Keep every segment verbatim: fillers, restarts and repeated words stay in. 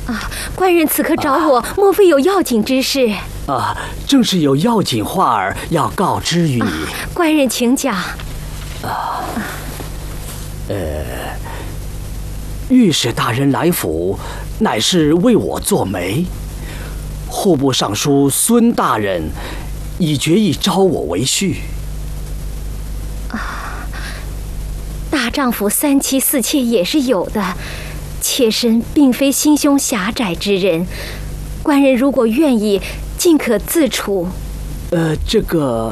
啊，官人此刻找我，啊、莫非有要紧之事？ 啊，正是有要紧话儿要告知于你。啊、 官人请讲。 啊，呃，御史大人来府，乃是为我做媒。户部尚书孙大人已决意招我为婿。 啊，大丈夫三妻四妾也是有的，妾身并非心胸狭窄之人，官人如果愿意，尽可自处。 呃，这个，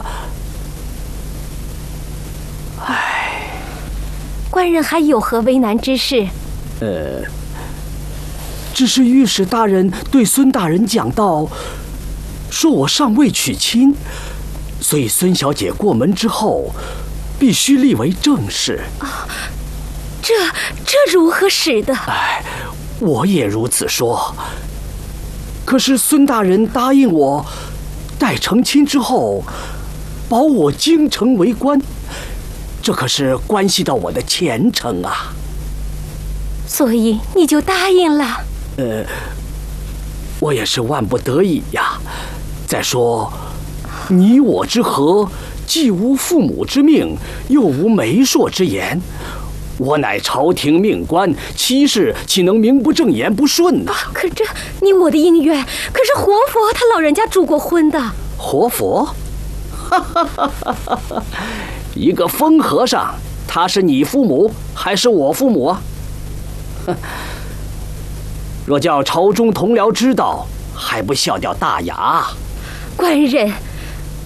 唉。 官人还有何为难之事？ 呃，只是御史大人对孙大人讲道，说我尚未娶亲，所以孙小姐过门之后，必须立为正室。 啊，这这如何使得？ 哎，我也如此说。可是孙大人答应我，待成亲之后，保我京城为官。这可是关系到我的前程啊！ 所以你就答应了？ 呃，我也是万不得已呀。再说，你我之合，既无父母之命，又无媒妁之言，我乃朝廷命官，妻室岂能名不正言不顺呢？ 啊，可这你我的姻缘，可是活佛他老人家祝过婚的。 活佛？哈哈哈哈哈！一个疯和尚，他是你父母还是我父母啊？哼！若叫朝中同僚知道，还不笑掉大牙？ 官人，